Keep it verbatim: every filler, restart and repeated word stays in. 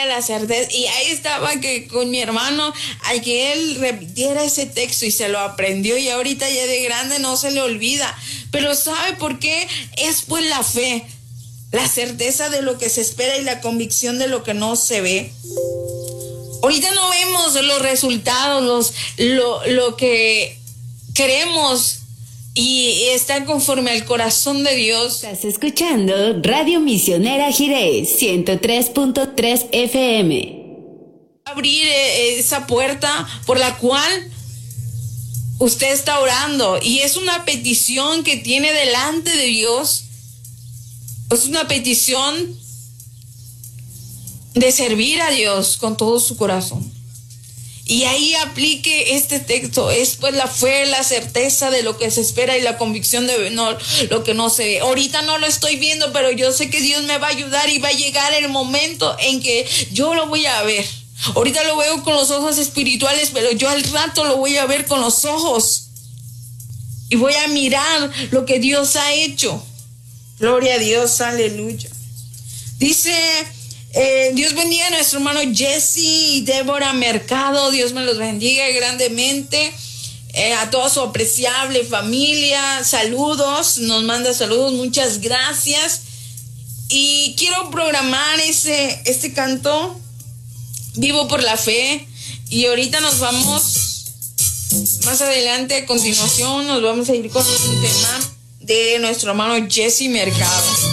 a la certeza. Y ahí estaba que con mi hermano, al que él repitiera ese texto y se lo aprendió, y ahorita ya de grande no se le olvida. Pero ¿sabe por qué? Es pues la fe, la certeza de lo que se espera y la convicción de lo que no se ve. Ahorita no vemos los resultados, los, lo, lo que queremos y está conforme al corazón de Dios. Estás escuchando Radio Misionera Jirés, ciento tres punto tres F M. Abrir esa puerta por la cual usted está orando, y es una petición que tiene delante de Dios. Es una petición de servir a Dios con todo su corazón. Y ahí aplique este texto, es pues la fe, la certeza de lo que se espera y la convicción de no, lo que no se ve. Ahorita no lo estoy viendo, pero yo sé que Dios me va a ayudar y va a llegar el momento en que yo lo voy a ver. Ahorita lo veo con los ojos espirituales, pero yo al rato lo voy a ver con los ojos. Y voy a mirar lo que Dios ha hecho. Gloria a Dios, aleluya. Dice... Eh, Dios bendiga a nuestro hermano Jesse y Débora Mercado. Dios me los bendiga grandemente. Eh, a toda su apreciable familia. Saludos. Nos manda saludos. Muchas gracias. Y quiero programar ese, este canto, Vivo por la Fe. Y ahorita nos vamos, más adelante, a continuación, nos vamos a ir con un tema de nuestro hermano Jesse Mercado.